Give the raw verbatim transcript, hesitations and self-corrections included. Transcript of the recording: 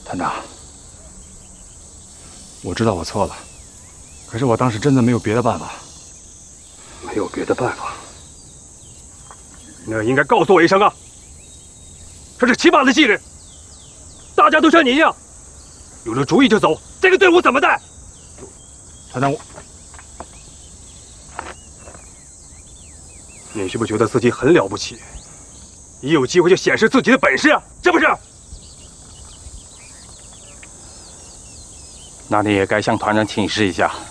团长，我知道我错了，可是我当时真的没有别的办法。 没有别的办法，那应该告诉我一声啊！这是起码的纪律，大家都像你一样，有了主意就走，这个队伍怎么带？ 团长，我你是不是觉得自己很了不起？一有机会就显示自己的本事啊，是不是？ 那你也该向团长请示一下。